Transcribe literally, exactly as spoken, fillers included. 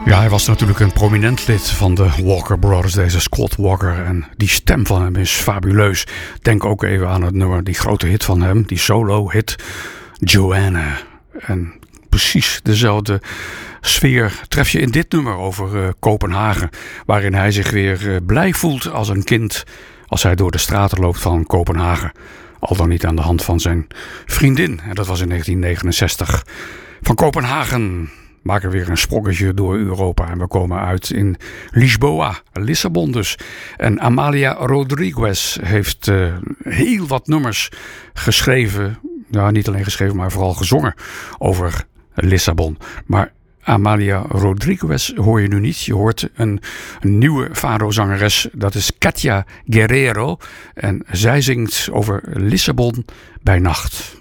Ja, hij was natuurlijk een prominent lid van de Walker Brothers, deze Scott Walker. En die stem van hem is fabuleus. Denk ook even aan het nummer, die grote hit van hem, die solo-hit Joanna. En precies dezelfde sfeer tref je in dit nummer over uh, Kopenhagen. Waarin hij zich weer uh, blij voelt als een kind als hij door de straten loopt van Kopenhagen. Al dan niet aan de hand van zijn vriendin. En dat was in negentien negenenzestig. Van Kopenhagen maken we weer een sprongetje door Europa. En we komen uit in Lisboa, Lissabon dus. En Amalia Rodrigues heeft uh, heel wat nummers geschreven. Nou, niet alleen geschreven, maar vooral gezongen over Lissabon. Maar Amalia Rodrigues hoor je nu niet. Je hoort een, een nieuwe fado-zangeres. Dat is Katia Guerrero. En zij zingt over Lissabon bij nacht.